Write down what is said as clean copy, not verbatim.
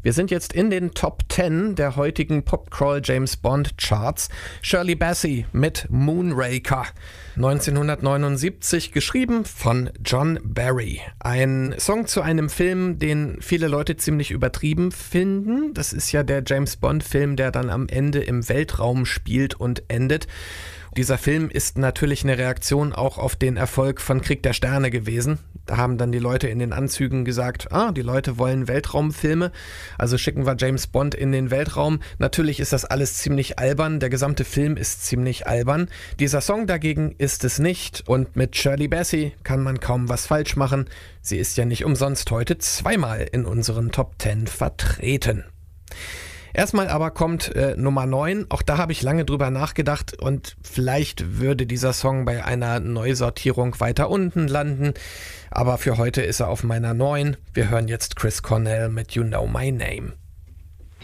Wir sind jetzt in den Top 10 der heutigen Popcrawl James Bond Charts. Shirley Bassey mit Moonraker. 1979 geschrieben von John Barry. Ein Song zu einem Film, den viele Leute ziemlich übertrieben finden. Das ist ja der James Bond Film, der dann am Ende im Weltraum spielt und endet. Dieser Film ist natürlich eine Reaktion auch auf den Erfolg von Krieg der Sterne gewesen. Da haben dann die Leute in den Anzügen gesagt, die Leute wollen Weltraumfilme, also schicken wir James Bond in den Weltraum. Natürlich ist das alles ziemlich albern, der gesamte Film ist ziemlich albern. Dieser Song dagegen ist es nicht und mit Shirley Bassey kann man kaum was falsch machen. Sie ist ja nicht umsonst heute zweimal in unseren Top 10 vertreten. Erstmal aber kommt Nummer 9, auch da habe ich lange drüber nachgedacht und vielleicht würde dieser Song bei einer Neusortierung weiter unten landen, aber für heute ist er auf meiner 9. Wir hören jetzt Chris Cornell mit You Know My Name.